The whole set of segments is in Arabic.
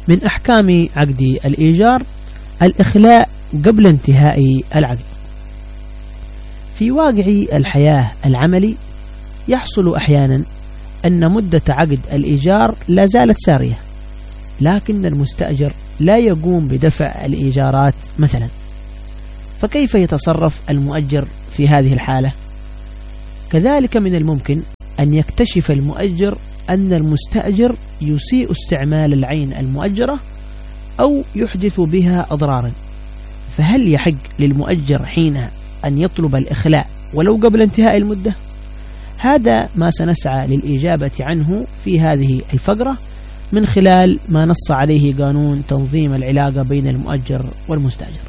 من أحكام عقد الإيجار الإخلاء قبل انتهاء العقد. في واقع الحياة العملي يحصل أحيانا أن مدة عقد الإيجار لا زالت سارية، لكن المستأجر لا يقوم بدفع الإيجارات مثلا، فكيف يتصرف المؤجر في هذه الحالة؟ كذلك من الممكن أن يكتشف المؤجر أن المستأجر يسيء استعمال العين المؤجرة أو يحدث بها أضرارا، فهل يحق للمؤجر حينها أن يطلب الإخلاء ولو قبل انتهاء المدة؟ هذا ما سنسعى للإجابة عنه في هذه الفقرة من خلال ما نص عليه قانون تنظيم العلاقة بين المؤجر والمستأجر.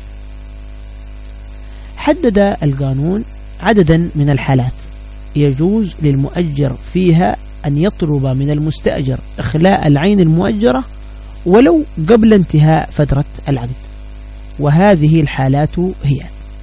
حدد القانون عددا من الحالات يجوز للمؤجر فيها أن يطلب من المستأجر إخلاء العين المؤجرة ولو قبل انتهاء فترة العقد، وهذه الحالات هي: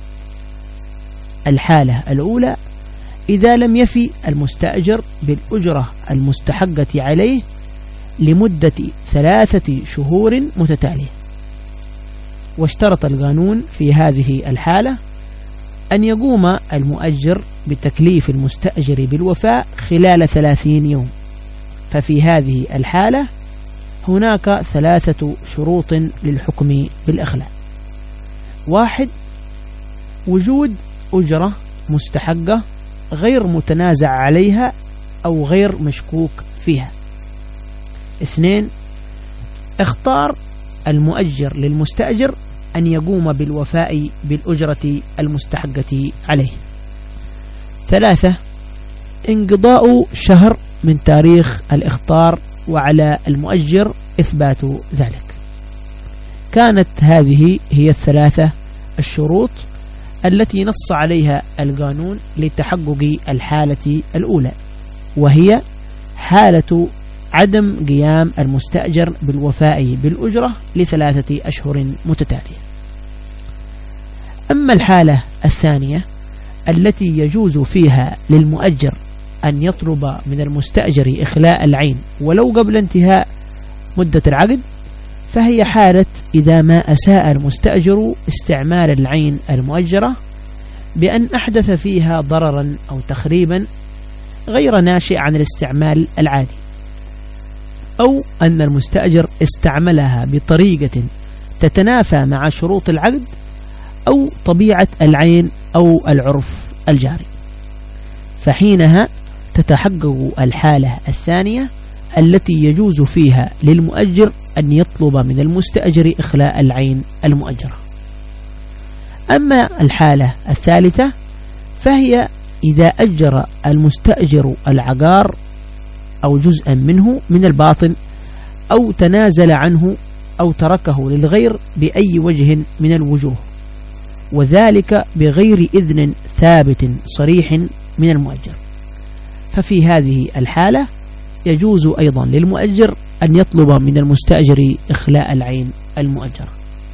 الحالة الأولى إذا لم يفي المستأجر بالأجرة المستحقة عليه لمدة 3 شهور متتالية، واشترط القانون في هذه الحالة أن يقوم المؤجر بتكليف المستأجر بالوفاء خلال 30 يوم. ففي هذه الحالة هناك 3 شروط للحكم بالإخلاء: 1. وجود أجرة مستحقة غير متنازع عليها أو غير مشكوك فيها. 2. اختار المؤجر للمستأجر أن يقوم بالوفاء بالأجرة المستحقة عليه. 3. انقضاء شهر من تاريخ الإخطار وعلى المؤجر إثبات ذلك. كانت هذه هي 3 الشروط التي نص عليها القانون لتحقق الحالة الأولى، وهي حالة عدم قيام المستأجر بالوفاء بالأجرة ل3 أشهر متتالية. أما الحالة الثانية التي يجوز فيها للمؤجر أن يطلب من المستأجر إخلاء العين ولو قبل انتهاء مدة العقد، فهي حالة إذا ما أساء المستأجر استعمال العين المؤجرة بأن أحدث فيها ضررا أو تخريبا غير ناشئ عن الاستعمال العادي، أو أن المستأجر استعملها بطريقة تتنافى مع شروط العقد أو طبيعة العين أو العرف الجاري، فحينها تتحقق الحالة الثانية التي يجوز فيها للمؤجر أن يطلب من المستأجر إخلاء العين المؤجرة. أما الحالة الثالثة فهي إذا أجر المستأجر العقار أو جزءا منه من الباطن أو تنازل عنه أو تركه للغير بأي وجه من الوجوه، وذلك بغير إذن ثابت صريح من المؤجر، ففي هذه الحالة يجوز أيضا للمؤجر أن يطلب من المستأجر إخلاء العين المؤجرة.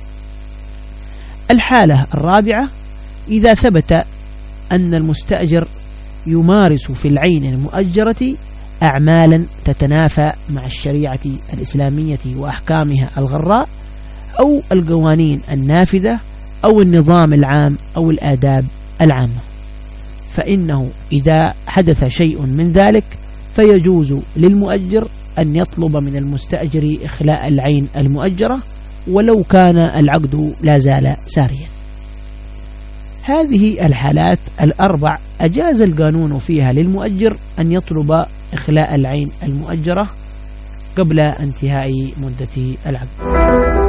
الحالة الرابعة إذا ثبت أن المستأجر يمارس في العين المؤجرة أعمالا تتنافى مع الشريعة الإسلامية وأحكامها الغراء أو القوانين النافذة أو النظام العام أو الآداب العامة، فإنه إذا حدث شيء من ذلك فيجوز للمؤجر أن يطلب من المستأجر إخلاء العين المؤجرة ولو كان العقد لا زال ساريا. هذه الحالات الأربع أجاز القانون فيها للمؤجر أن يطلب إخلاء العين المؤجرة قبل انتهاء مدة العقد.